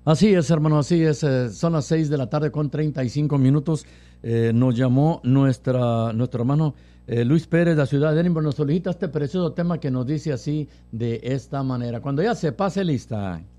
Así es, hermano, así es. Son las 6 de la tarde con 35 minutos. Nos llamó nuestro hermano Luis Pérez de la ciudad de Edinburgh. Nos solicita este precioso tema que nos dice así, de esta manera. Cuando ya se pase lista.